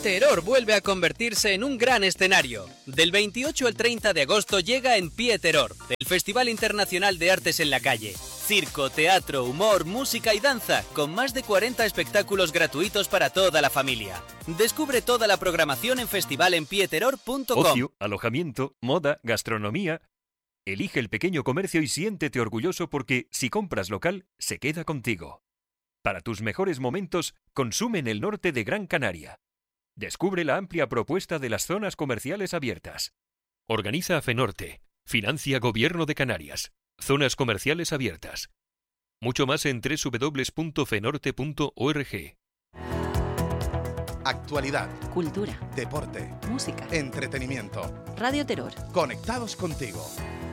Terror vuelve a convertirse en un gran escenario. Del 28 al 30 de agosto llega en Pie Terror, el Festival Internacional de Artes en la Calle. Circo, teatro, humor, música y danza, con más de 40 espectáculos gratuitos para toda la familia. Descubre toda la programación en festivalenpieterror.com. Ocio, alojamiento, moda, gastronomía. Elige el pequeño comercio y siéntete orgulloso porque, si compras local, se queda contigo. Para tus mejores momentos, consume en el norte de Gran Canaria. Descubre la amplia propuesta de las zonas comerciales abiertas. Organiza FENORTE. Financia Gobierno de Canarias. Zonas comerciales abiertas. Mucho más en www.fenorte.org. Actualidad, cultura, deporte, música, entretenimiento. Radio Terror. Conectados contigo.